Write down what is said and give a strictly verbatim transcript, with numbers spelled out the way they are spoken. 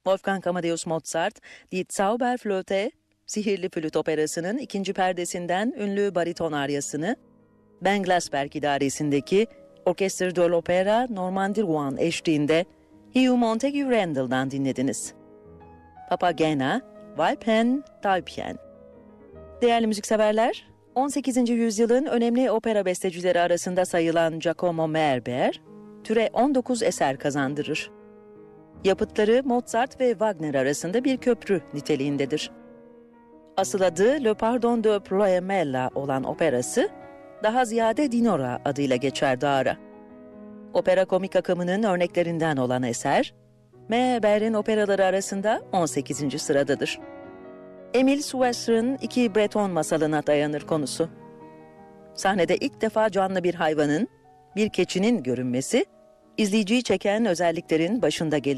Wolfgang Amadeus Mozart, Die Zauberflöte, Sihirli Flüt Operası'nın ikinci perdesinden ünlü bariton aryasını, Ben Glasberg idaresindeki Orchestre de l'Opéra Normandie Rouen eşliğinde Hugh Montague Randall'dan dinlediniz. Papagena, Walpen, Dalpien. Değerli müzikseverler, on sekizinci yüzyılın önemli opera bestecileri arasında sayılan Giacomo Meyerbeer, türe on dokuz eser kazandırır. Yapıtları Mozart ve Wagner arasında bir köprü niteliğindedir. Asıl adı Le Pardon de Ploemella olan operası, daha ziyade Dinora adıyla geçer dağara. Opera komik akımının örneklerinden olan eser, Meyerbeer'in operaları arasında on sekizinci sıradadır. Emile Souestre'ın iki Breton masalına dayanır konusu. Sahnede ilk defa canlı bir hayvanın, bir keçinin görünmesi, izleyiciyi çeken özelliklerin başında gelir.